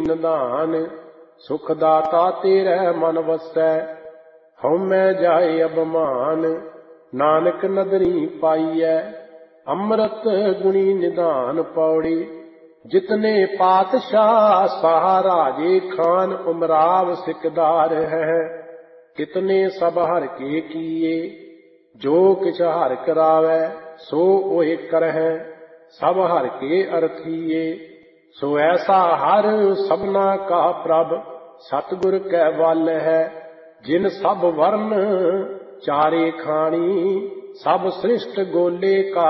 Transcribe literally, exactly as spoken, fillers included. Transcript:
निधान। सुख दाता तेरे मन वसै, हउमै जाए अबमान। नानक नदरी पाइयै, अमृत गुणी निधान। पौड़ी जितने पातशाह साह राजे खान, उमराव सिकदार है। कितने सब हर के किए, जो किछ हर करावै, सो ओहि करहै, सब हर के अरथिए। सो ऐसा हर सबना का प्रभ, सतगुर कै बल है। जिन सब वर्ण चारे खानी, सब सृष्ट गोले का